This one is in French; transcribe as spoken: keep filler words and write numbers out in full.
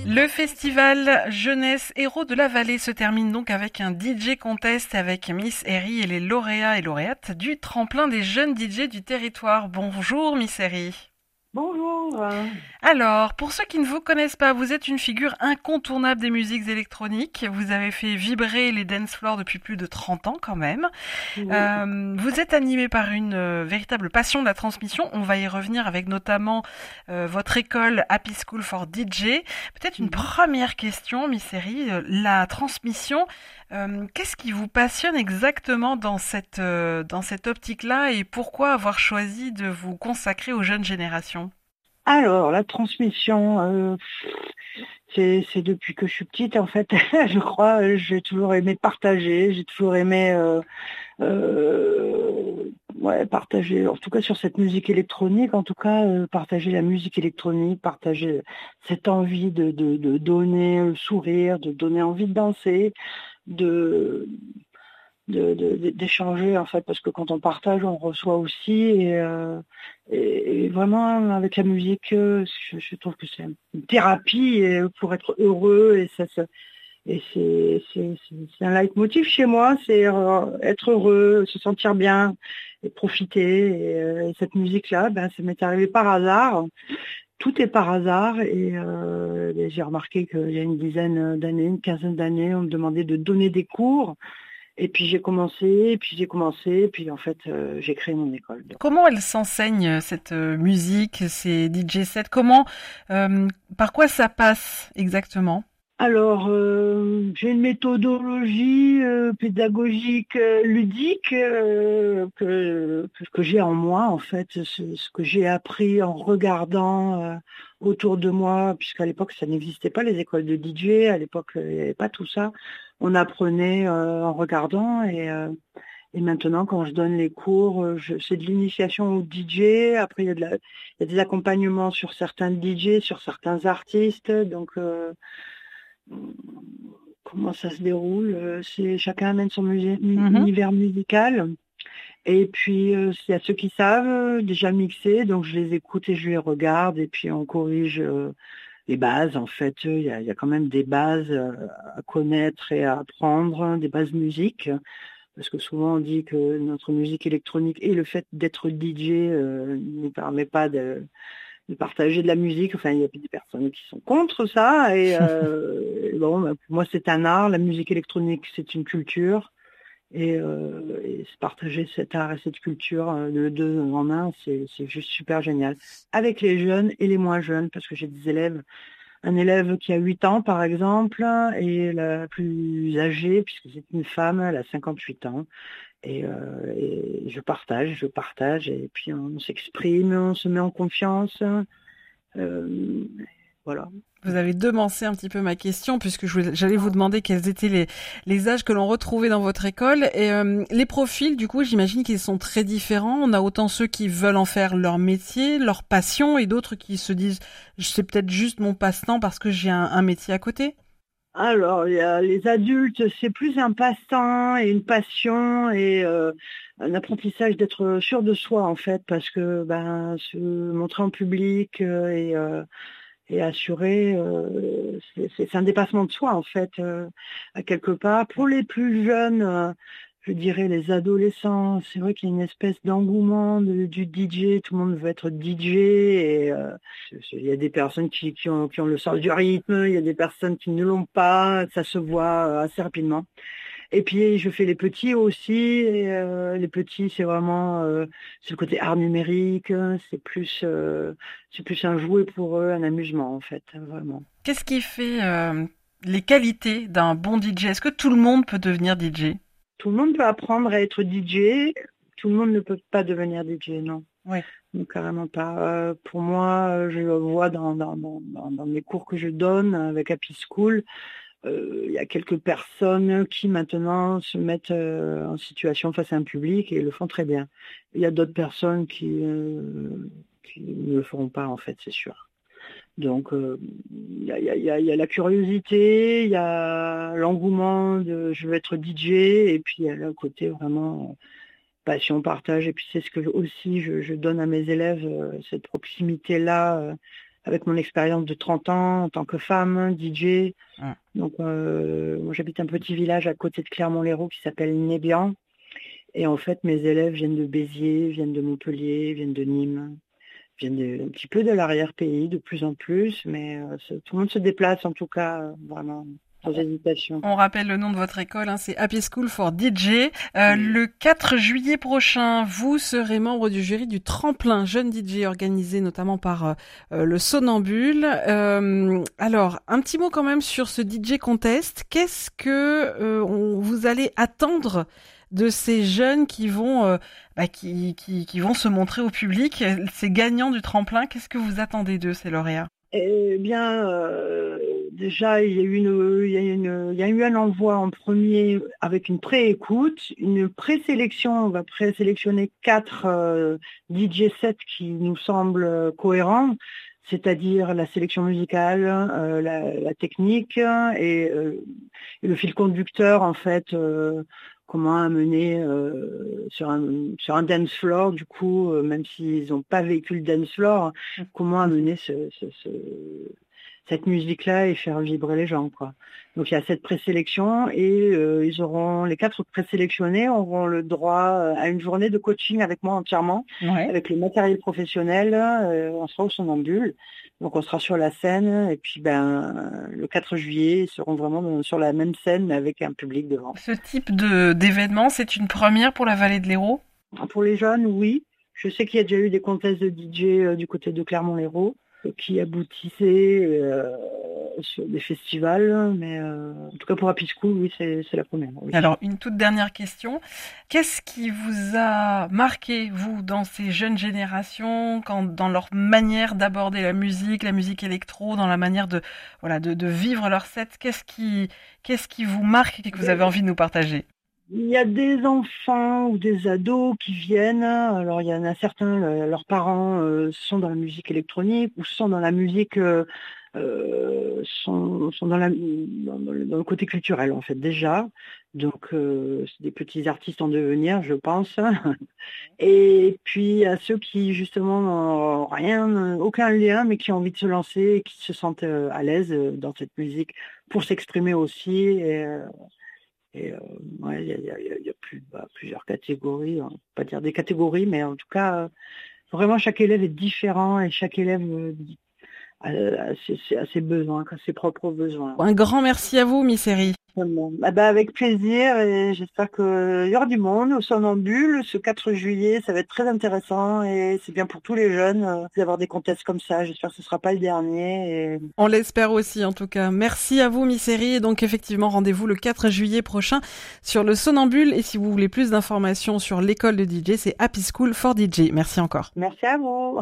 Le festival Jeunesse Héros de la Vallée se termine donc avec un D J contest avec Miss Herry et les lauréats et lauréates du tremplin des jeunes D J du territoire. Bonjour Miss Herry. Bonjour. Alors, pour ceux qui ne vous connaissent pas, vous êtes une figure incontournable des musiques électroniques. Vous avez fait vibrer les dance floors depuis plus de trente ans quand même. Oui. Euh, vous êtes animé par une euh, véritable passion de la transmission. On va y revenir avec notamment euh, votre école Happy School for D J. Peut-être une Mhm. première question, Miss Herry. Euh, la transmission, euh, qu'est-ce qui vous passionne exactement dans cette, euh, dans cette optique-là et pourquoi avoir choisi de vous consacrer aux jeunes générations? Alors, la transmission, euh, c'est, c'est depuis que je suis petite, en fait, je crois, euh, j'ai toujours aimé partager, j'ai toujours aimé euh, euh, ouais, partager, en tout cas sur cette musique électronique, en tout cas, euh, partager la musique électronique, partager cette envie de, de, de donner le sourire, de donner envie de danser, de, de, de- d'échanger en fait parce que quand on partage on reçoit aussi et, euh, et, et vraiment avec la musique euh, je, je trouve que c'est une thérapie et pour être heureux et ça, ça- et c'est c'est c'est c'est un leitmotiv chez moi, c'est euh, être heureux, se sentir bien et profiter et, euh, et cette musique là ben ça m'est arrivé par hasard, tout est par hasard et, euh, et j'ai remarqué qu'il y a une dizaine d'années, une quinzaine d'années on me demandait de donner des cours et puis j'ai commencé, et puis j'ai commencé, et puis en fait euh, j'ai créé mon école. Comment elle s'enseigne cette euh, musique, ces D J sets? Comment, euh, par quoi ça passe exactement? Alors euh, j'ai une méthodologie euh, pédagogique euh, ludique euh, que, que, que j'ai en moi en fait, ce, ce que j'ai appris en regardant euh, autour de moi, puisqu'à l'époque ça n'existait pas les écoles de D J, à l'époque euh, il n'y avait pas tout ça. On apprenait euh, en regardant et euh, Et maintenant, quand je donne les cours, euh, je- c'est de l'initiation au D J. Après, il y a de la- il y a des accompagnements sur certains D J, sur certains artistes. Donc, euh, comment ça se déroule? Euh, C'est chacun amène son musée- mu- Mhm. univers musical. Et puis, euh, il y a ceux qui savent euh, déjà mixer, donc je les écoute et je les regarde. Et puis, on corrige euh, les bases. En fait, il y a, il y a quand même des bases euh, à connaître et à apprendre, hein, des bases musique. Parce que souvent on dit que notre musique électronique et le fait d'être D J euh, ne permet pas de, de partager de la musique. Enfin, il y a des personnes qui sont contre ça. Et, euh, et bon, bah, pour moi, c'est un art. La musique électronique, c'est une culture. Et, euh, et se partager cet art et cette culture, euh, le deux en un, c'est c'est juste super génial. Avec les jeunes et les moins jeunes, parce que j'ai des élèves un élève qui a huit ans, par exemple, et la plus âgée, puisque c'est une femme, elle a cinquante-huit ans. Et, euh, et je partage, je partage, et puis on s'exprime, on se met en confiance. Euh, voilà. Vous avez devancé un petit peu ma question puisque je voulais- j'allais vous demander quels étaient les, les âges que l'on retrouvait dans votre école. Et euh, les profils, du coup, j'imagine qu'ils sont très différents. On a autant ceux qui veulent en faire leur métier, leur passion, et d'autres qui se disent c'est peut-être juste mon passe-temps parce que j'ai un, un métier à côté. Alors, il y a les adultes, c'est plus un passe-temps et une passion et euh, un apprentissage d'être sûr de soi, en fait, parce que ben, se montrer en public euh, et euh, et assurer, euh, c'est c'est- c'est un dépassement de soi en fait, euh, à quelque part. Pour les plus jeunes, euh, je dirais les adolescents, c'est vrai qu'il y a une espèce d'engouement de- du D J, tout le monde veut être D J et euh, c'est- c'est- il y a des personnes qui, qui ont, qui ont le sens du rythme, il y a des personnes qui ne l'ont pas, ça se voit euh, assez rapidement. Et puis je fais les petits aussi. Et, euh, les petits, c'est vraiment euh, c'est le côté art numérique. C'est plus euh, c'est plus un jouet pour eux, un amusement en fait, vraiment. Qu'est-ce qui fait euh, les qualités d'un bon D J? Est-ce que tout le monde peut devenir D J? Tout le monde peut apprendre à être D J. Tout le monde ne peut pas devenir D J, non. Oui. Non, carrément pas. Euh, pour moi, euh, je le vois dans, dans, dans, dans dans les cours que je donne avec Happy School. Euh, Il y a quelques personnes qui maintenant se mettent euh, en situation face à un public et le font très bien. Il y a d'autres personnes qui, euh, qui ne le feront pas en fait, c'est sûr. Donc euh, il y a, il y a- il y a- il y a la curiosité, il y a l'engouement de je veux être D J et puis il y a le côté vraiment euh, passion, partage et puis c'est ce que aussi je, je donne à mes élèves, euh, cette proximité-là euh, avec mon expérience de trente ans en tant que femme, D J. Ah. Donc, euh, moi, j'habite un petit village à côté de Clermont-Lérault qui s'appelle Nébian. Et en fait, mes élèves viennent de Béziers, viennent de Montpellier, viennent de Nîmes, viennent de, un petit peu de l'arrière-pays, de plus en plus. Mais euh, tout le monde se déplace, en tout cas, euh, vraiment. Sans hésitation. On rappelle le nom de votre école, hein, c'est Happy School for D J. Euh, oui. Le quatre juillet prochain, vous serez membre du jury du Tremplin Jeune D J organisé notamment par euh, le Sonambule. Euh, alors, un petit mot quand même sur ce D J Contest. Qu'est-ce que euh, on, vous allez attendre de ces jeunes qui vont, euh, bah, qui, qui, qui vont se montrer au public, ces gagnants du Tremplin? Qu'est-ce que vous attendez d'eux, ces lauréats? Eh bien, euh, déjà, il y a eu une, il y a une, il y a eu un envoi en premier avec une pré-écoute, une présélection. On va présélectionner quatre euh, D J sets qui nous semblent cohérents, c'est-à-dire la sélection musicale, euh, la, la technique et, euh, et le fil conducteur, en fait. Euh, comment amener euh, sur un sur un dance floor, du coup, euh, même s'ils n'ont pas vécu le dance floor, comment amener ce, ce, ce, cette musique-là et faire vibrer les gens, quoi. Donc il y a cette présélection et euh, ils auront les quatre présélectionnés auront le droit à une journée de coaching avec moi entièrement, ouais. Avec le matériel professionnel. Euh, on sera au Sonambule. Donc on sera sur la scène et puis ben le quatre juillet, ils seront vraiment sur la même scène mais avec un public devant. Ce type de d'événement, c'est une première pour la vallée de l'Hérault? Pour les jeunes, oui. Je sais qu'il y a déjà eu des contests de D J euh, du côté de Clermont-Lérault euh, qui aboutissaient euh, sur des festivals, mais euh, en tout cas pour Happy School, oui, c'est, c'est la première. Oui. Alors, une toute dernière question. Qu'est-ce qui vous a marqué, vous, dans ces jeunes générations, quand, dans leur manière d'aborder la musique, la musique électro, dans la manière de, voilà, de, de vivre leur set? Qu'est-ce qui, qu'est-ce qui vous marque et que vous avez envie de nous partager? Il y a des enfants ou des ados qui viennent. Alors, il y en a certains, leurs parents euh, sont dans la musique électronique ou sont dans la musique, euh, euh, sont, sont dans, la, dans, dans le côté culturel, en fait, déjà. Donc, euh, c'est des petits artistes en devenir, je pense. Et puis, à ceux qui, justement, n'ont rien, aucun lien, mais qui ont envie de se lancer et qui se sentent à l'aise dans cette musique pour s'exprimer aussi. Et, euh, Et euh, ouais, il y a, y a, y a plus, bah, plusieurs catégories, on peut pas dire des catégories, mais en tout cas, euh, vraiment chaque élève est différent et chaque élève euh, a, a, ses, a ses besoins, a ses propres besoins. Un grand merci à vous, Miss Eri. Ah bah avec plaisir et j'espère qu'il y aura du monde au Sonambule ce quatre juillet, ça va être très intéressant et c'est bien pour tous les jeunes euh, d'avoir des contests comme ça. J'espère que ce ne sera pas le dernier. Et... On l'espère aussi en tout cas. Merci à vous Miss Eri et donc effectivement rendez-vous le quatre juillet prochain sur le Sonambule et si vous voulez plus d'informations sur l'école de D J, c'est Happy School for D J. Merci encore. Merci à vous.